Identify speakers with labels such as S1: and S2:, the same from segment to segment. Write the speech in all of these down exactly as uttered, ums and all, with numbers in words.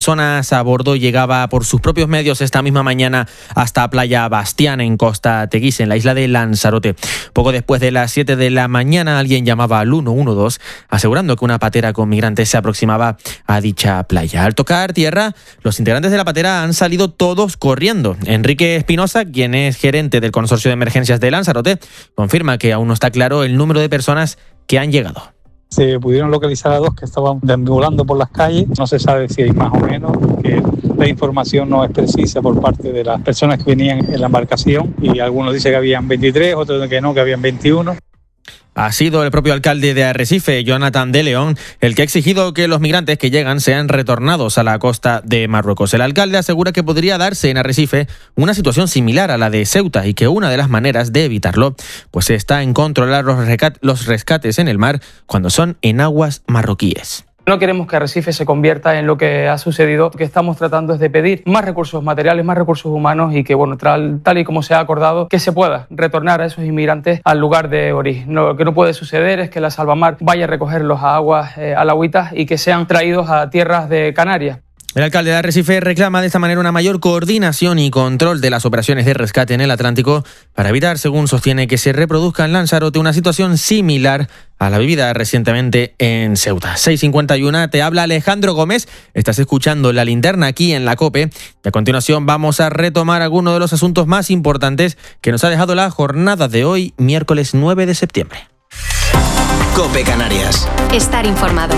S1: personas a bordo llegaba por sus propios medios esta misma mañana hasta Playa Bastián, en Costa Teguise, en la isla de Lanzarote. Poco después de las siete de la mañana, alguien llamaba al uno uno dos asegurando que una patera con migrantes se aproximaba a dicha playa. Al tocar tierra, los integrantes de la patera han salido todos corriendo. Enrique Espinosa, quien es gerente del Consorcio de Emergencias de Lanzarote, confirma que aún no está claro el número de personas que han llegado.
S2: Se pudieron localizar a dos que estaban deambulando por las calles. No se sabe si hay más o menos, porque la información no es precisa por parte de las personas que venían en la embarcación, y algunos dicen que habían veintitrés, otros que no, que habían veintiuno.
S1: Ha sido el propio alcalde de Arrecife, Jonathan de León, el que ha exigido que los migrantes que llegan sean retornados a la costa de Marruecos. El alcalde asegura que podría darse en Arrecife una situación similar a la de Ceuta y que una de las maneras de evitarlo pues está en controlar los, rescat- los rescates en el mar cuando son en aguas marroquíes.
S3: No queremos que Arrecife se convierta en lo que ha sucedido. Lo que estamos tratando es de pedir más recursos materiales, más recursos humanos y que, bueno, tal, tal y como se ha acordado, que se pueda retornar a esos inmigrantes al lugar de origen. No, lo que no puede suceder es que la Salvamar vaya a recogerlos a aguas eh, alagüitas y que sean traídos a tierras de Canarias.
S1: El alcalde de Arrecife reclama de esta manera una mayor coordinación y control de las operaciones de rescate en el Atlántico para evitar, según sostiene, que se reproduzca en Lanzarote una situación similar a la vivida recientemente en Ceuta. seis cincuenta y uno, te habla Alejandro Gómez, estás escuchando La Linterna aquí en la COPE y a continuación vamos a retomar algunos de los asuntos más importantes que nos ha dejado la jornada de hoy, miércoles nueve de septiembre.
S4: COPE Canarias.
S5: Estar informado.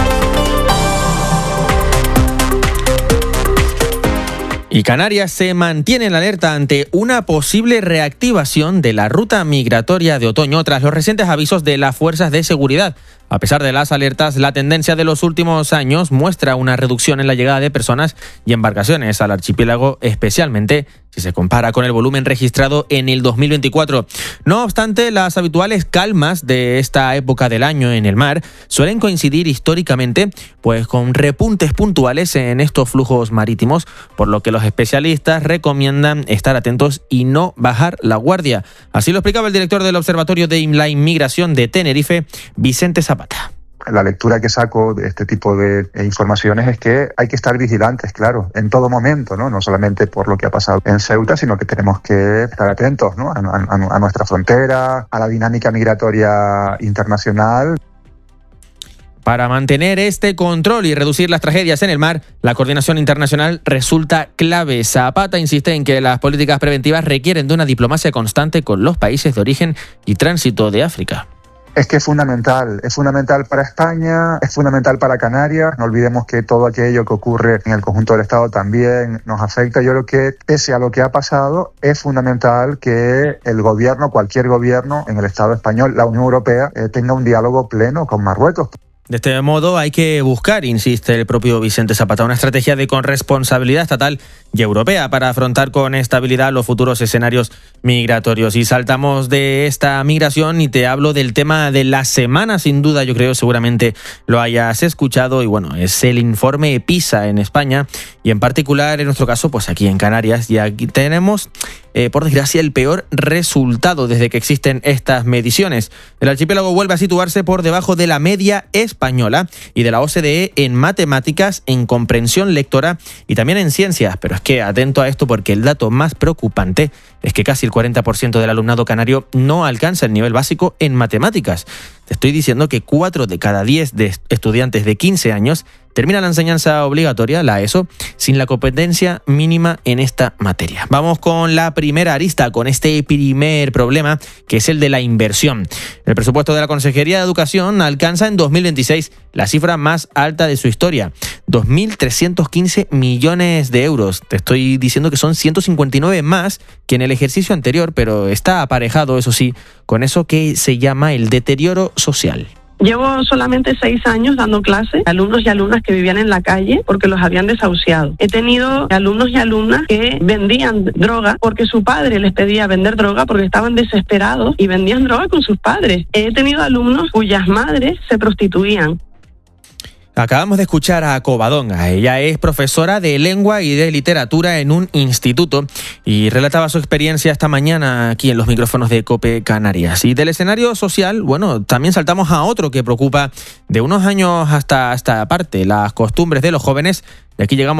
S1: Y Canarias se mantiene en alerta ante una posible reactivación de la ruta migratoria de otoño tras los recientes avisos de las fuerzas de seguridad. A pesar de las alertas, la tendencia de los últimos años muestra una reducción en la llegada de personas y embarcaciones al archipiélago, especialmente si se compara con el volumen registrado en el dos mil veinticuatro. No obstante, las habituales calmas de esta época del año en el mar suelen coincidir históricamente pues con repuntes puntuales en estos flujos marítimos, por lo que los especialistas recomiendan estar atentos y no bajar la guardia. Así lo explicaba el director del Observatorio de la Inmigración de Tenerife, Vicente Zapata.
S6: La lectura que saco de este tipo de informaciones es que hay que estar vigilantes, claro, en todo momento, ¿no? No solamente por lo que ha pasado en Ceuta, sino que tenemos que estar atentos, ¿no? a, a, a nuestra frontera, a la dinámica migratoria internacional.
S1: Para mantener este control y reducir las tragedias en el mar, la coordinación internacional resulta clave. Zapata insiste en que las políticas preventivas requieren de una diplomacia constante con los países de origen y tránsito de África.
S6: Es que es fundamental, es fundamental para España, es fundamental para Canarias. No olvidemos que todo aquello que ocurre en el conjunto del Estado también nos afecta. Yo creo que, pese a lo que ha pasado, es fundamental que el gobierno, cualquier gobierno en el Estado español, la Unión Europea, eh, tenga un diálogo pleno con Marruecos.
S1: De este modo hay que buscar, insiste el propio Vicente Zapata, una estrategia de corresponsabilidad estatal y europea para afrontar con estabilidad los futuros escenarios migratorios. Y saltamos de esta migración y te hablo del tema de la semana, sin duda, yo creo seguramente lo hayas escuchado, y bueno, es el informe PISA en España y en particular en nuestro caso pues aquí en Canarias, y aquí tenemos eh, por desgracia el peor resultado desde que existen estas mediciones. El archipiélago vuelve a situarse por debajo de la media española y de la O C D E en matemáticas, en comprensión lectora y también en ciencias, pero es que atento a esto porque el dato más preocupante es que casi el cuarenta por ciento del alumnado canario no alcanza el nivel básico en matemáticas. Te estoy diciendo que cuatro de cada diez de estudiantes de quince años terminan la enseñanza obligatoria, la ESO, sin la competencia mínima en esta materia. Vamos con la primera arista, con este primer problema, que es el de la inversión. El presupuesto de la Consejería de Educación alcanza en dos mil veintiséis la cifra más alta de su historia, dos mil trescientos quince millones de euros. Te estoy diciendo que son ciento cincuenta y nueve más que en el ejercicio anterior, pero está aparejado, eso sí, con eso que se llama el deterioro social.
S7: Llevo solamente seis años dando clases a alumnos y alumnas que vivían en la calle porque los habían desahuciado. He tenido alumnos y alumnas que vendían droga porque su padre les pedía vender droga porque estaban desesperados y vendían droga con sus padres. He tenido alumnos cuyas madres se prostituían.
S1: Acabamos de escuchar a Covadonga. Ella es profesora de lengua y de literatura en un instituto y relataba su experiencia esta mañana aquí en los micrófonos de COPE Canarias. Y del escenario social, bueno, también saltamos a otro que preocupa de unos años hasta esta parte, las costumbres de los jóvenes. Y aquí llegamos